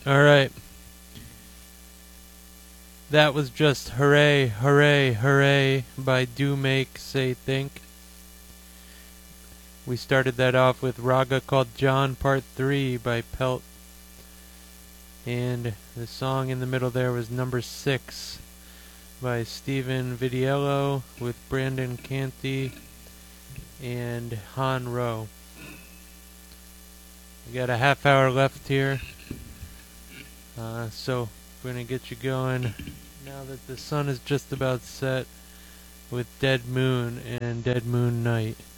Alright. That was just Hooray, Hooray, Hooray by Do Make Say Think. We started that off with Raga Called John Part 3 by Pelt. And the song in the middle there was number 6 by Stephen Vidiello with Brandon Canty and Han Rowe. We got a half hour left here. So we're going to get you going now that the sun is just about set with Dead Moon and Dead Moon Night.